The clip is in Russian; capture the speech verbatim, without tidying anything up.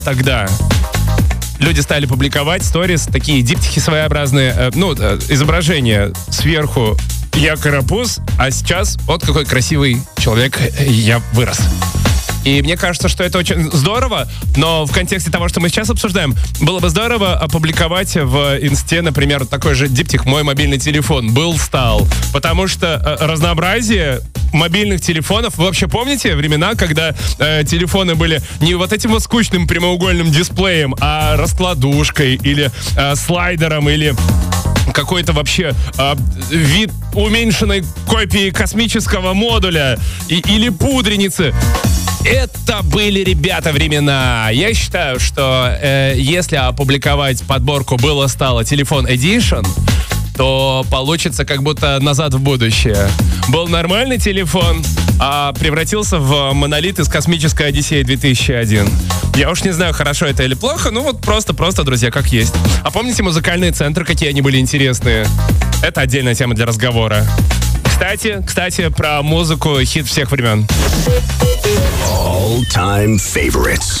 тогда люди стали публиковать сторис, такие диптихи своеобразные, э, ну, э, изображение сверху я карапуз, а сейчас вот какой красивый человек я вырос. И мне кажется, что это очень здорово, но в контексте того, что мы сейчас обсуждаем, было бы здорово опубликовать в инсте, например, такой же диптих «Мой мобильный телефон был, стал». Потому что э, разнообразие мобильных телефонов... Вы вообще помните времена, когда э, телефоны были не вот этим вот скучным прямоугольным дисплеем, а раскладушкой или э, слайдером, или какой-то вообще э, вид уменьшенной копии космического модуля и, или пудреницы? Это были, ребята, времена. Я считаю, что э, если опубликовать подборку «Было-стало телефон Edition», то получится как будто назад в будущее. Был нормальный телефон, а превратился в монолит из «Космической Одиссеи две тысячи один». Я уж не знаю, хорошо это или плохо, ну вот просто-просто, друзья, как есть. А помните музыкальные центры, какие они были интересные? Это отдельная тема для разговора. Кстати, кстати, про музыку, хит всех времен. All-time favorites.